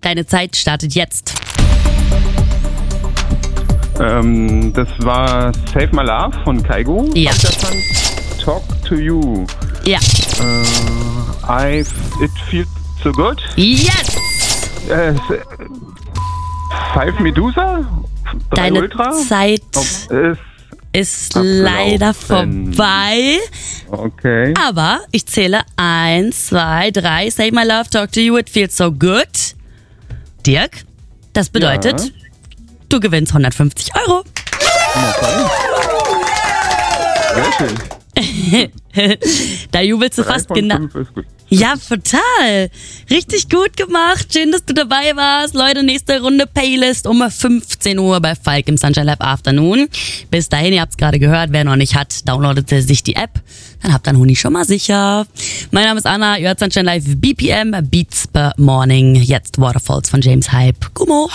Deine Zeit startet jetzt. Das war Save My Love von Kaigo. Ja. Talk to You. Ja. It feels so good. Yes! Five Medusa? Deine Ultra? Zeit ist leider vorbei. Okay. Aber ich zähle 1, 2, 3. Save My Love, Talk to You, It Feels So Good. Dirk, das bedeutet, du gewinnst 150 Euro. Okay. Sehr schön. Da jubelst du 3 fast von genau. 5 ist gut. Ja, total. Richtig gut gemacht. Schön, dass du dabei warst. Leute, nächste Runde Playlist um 15 Uhr bei Falk im Sunshine Lab Afternoon. Bis dahin, ihr habt's gerade gehört, wer noch nicht hat, downloadet sich die App. Dann habt ihr Huni schon mal sicher. Mein Name ist Anna, ihr hört Sunshine Live BPM, Beats per Morning. Jetzt Waterfalls von James Hype. Gummo.